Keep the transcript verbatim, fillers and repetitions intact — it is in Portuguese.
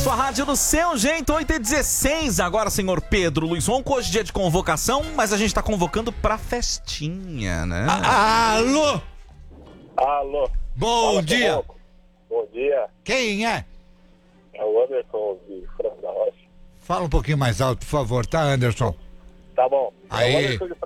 sua rádio, no seu jeito, oito e dezesseis. Agora, senhor Pedro Luiz Ronco, hoje é dia de convocação, mas a gente tá convocando pra festinha, né? A alô? Alô. Bom Fala, dia. Ronco. Bom dia. Quem é? É o Anderson de Franco da Rocha. Fala um pouquinho mais alto, por favor, tá, Anderson? Tá bom. Aí. É o Anderson de